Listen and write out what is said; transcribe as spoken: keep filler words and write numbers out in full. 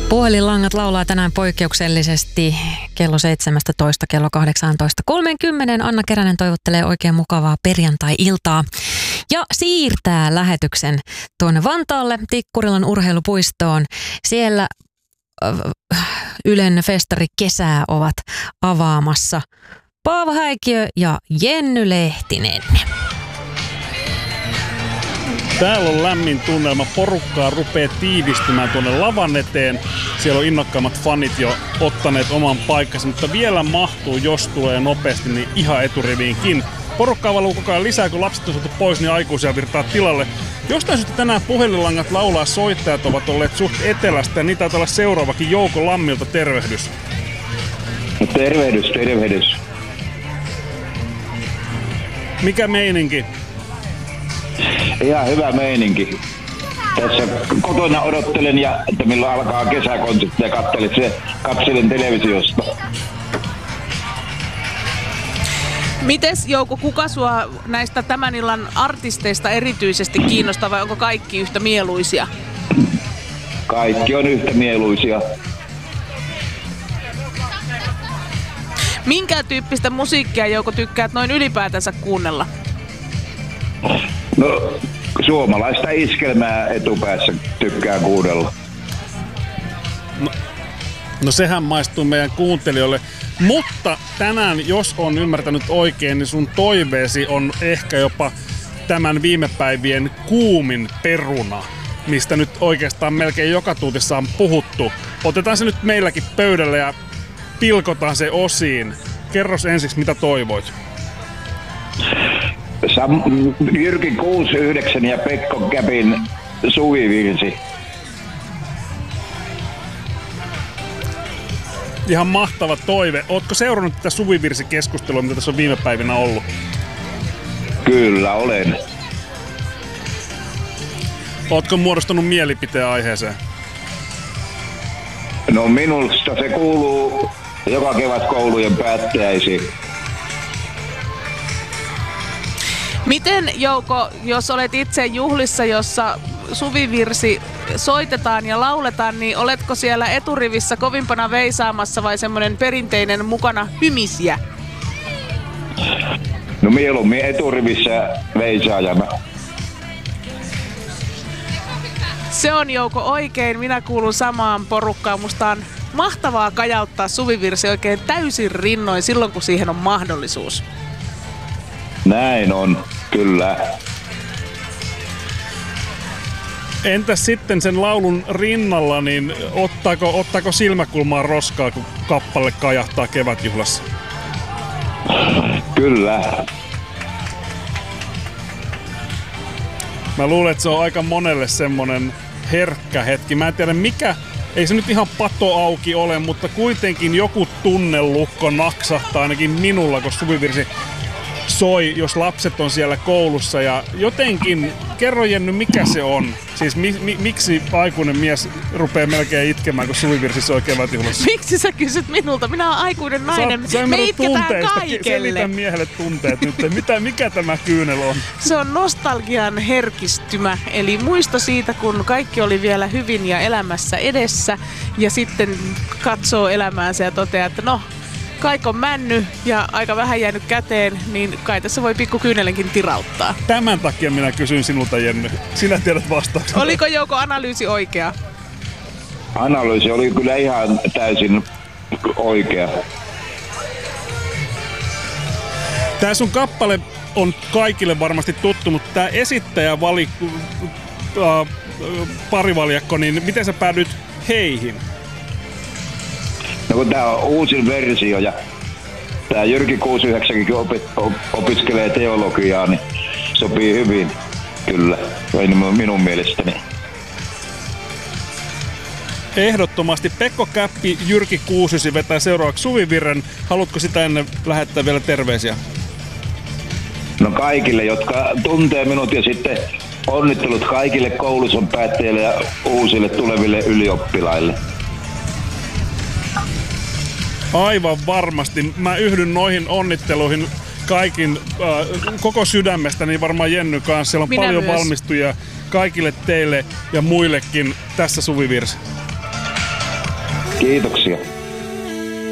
Puhelinlangat laulaa tänään poikkeuksellisesti kello seitsemästätoista kello kahdeksantoista kolmekymmentä. Anna Keränen toivottelee oikein mukavaa perjantai-iltaa ja siirtää lähetyksen tuonne Vantaalle Tikkurilan urheilupuistoon. Siellä äh, Ylen festari kesää ovat avaamassa Paavo Häikiö ja Jenny Lehtinen. Täällä on lämmin tunnelma. Porukkaa rupeaa tiivistymään tuonne lavan eteen. Siellä on innokkaammat fanit jo ottaneet oman paikkansa, mutta vielä mahtuu, jos tulee nopeasti, niin ihan eturiviinkin. Porukkaa valuu koko ajan lisää, kun lapset on saatu pois, niin aikuisia virtaa tilalle. Jostain syystä tänään puhelinlangat laulaa, soittajat ovat olleet suht etelästä, ja niitä taitaa olla seuraavakin. Jouko Lammilta, tervehdys. Tervehdys, tervehdys. Mikä meininki? Ihan hyvä meininki. Tässä kotona odottelen, ja että milloin alkaa kesäkonsertti ja katselen, katselen televisiosta. Mites Jouko, kuka sua näistä tämän illan artisteista erityisesti kiinnostaa vai onko kaikki yhtä mieluisia? Kaikki on yhtä mieluisia. Minkä tyyppistä musiikkia Jouko tykkäät noin ylipäätänsä kuunnella? No, suomalaista iskelmää etupäässä tykkää kuunnella. No, no sehän maistuu meidän kuuntelijoille. Mutta tänään, jos on ymmärtänyt oikein, niin sun toiveesi on ehkä jopa tämän viime päivien kuumin peruna, mistä nyt oikeastaan melkein joka tuutissa on puhuttu. Otetaan se nyt meilläkin pöydälle ja pilkotaan se osiin. Kerros ensiksi, mitä toivoit. Sam, Jyrki kuusikymmentäyhdeksän ja Pekko Käpin Suvivirsi. Ihan mahtava toive. Ootko seurannut tätä Suvivirsi-keskustelua, mitä tässä on viime päivinä ollut? Kyllä, olen. Ootko muodostanut mielipiteen aiheeseen? No minusta se kuuluu joka kevät koulujen päättäjäisiin. Miten Jouko, jos olet itse juhlissa, jossa Suvivirsi soitetaan ja lauletaan, niin oletko siellä eturivissä kovimpana veisaamassa vai semmoinen perinteinen mukana hymisiä? No mieluummin eturivissä veisaajana. Se on Jouko oikein. Minä kuulun samaan porukkaan. Musta on mahtavaa kajauttaa Suvivirsi oikein täysin rinnoin silloin, kun siihen on mahdollisuus. Näin on, kyllä. Entäs sitten sen laulun rinnalla, niin ottaako, ottaako silmäkulmaa roskaa, kun kappale kajahtaa kevätjuhlassa? Kyllä. Mä luulen, että se on aika monelle semmonen herkkä hetki. Mä en tiedä mikä, ei se nyt ihan pato auki ole, mutta kuitenkin joku tunnelukko naksahtaa ainakin minulla, kun Suvivirsi soi, jos lapset on siellä koulussa. Ja jotenkin, kerro Jenny, mikä se on? Siis mi, mi, miksi aikuinen mies rupeaa melkein itkemään, kun Suvivirsi soi kevätjuhlassa? Miksi sä kysyt minulta? Minä olen aikuinen nainen. Sä, sä Me itketään kaikelle. Selitä miehelle tunteet nyt. Mitä, mikä tämä kyynel on? Se on nostalgian herkistymä. Eli muisto siitä, kun kaikki oli vielä hyvin ja elämässä edessä. Ja sitten katsoo elämäänsä ja toteaa, että no, kaik on männy ja aika vähän jäänyt käteen, niin kai tässä voi pikku kyynelenkin tirauttaa. Tämän takia minä kysyn sinulta, Jenny. Sinä tiedät vastauksen. Oliko Jouko analyysi oikea? Analyysi oli kyllä ihan täysin oikea. Tää sun kappale on kaikille varmasti tuttu, mutta tää esittäjä vali, äh, parivaljakko, niin miten sä päädyit heihin? No kun tää on uusin versio ja tää Jyrki kuusikymmentäyhdeksän opi, opiskelee teologiaa, niin sopii hyvin, kyllä, minun mielestäni. Ehdottomasti. Pekko Käppi, Jyrki Kuusysi vetää seuraavaksi Suvivirren. Haluatko sitä ennen lähettää vielä terveisiä? No kaikille, jotka tuntee minut, ja sitten onnittelut kaikille kouluson päättäjille ja uusille tuleville ylioppilaille. Aivan varmasti. Mä yhdyn noihin onnitteluihin kaikin, äh, koko sydämestä, niin varmaan Jenny kanssa. Siellä on Minä paljon myös. valmistujia kaikille teille ja muillekin tässä Suvivirsi. Kiitoksia.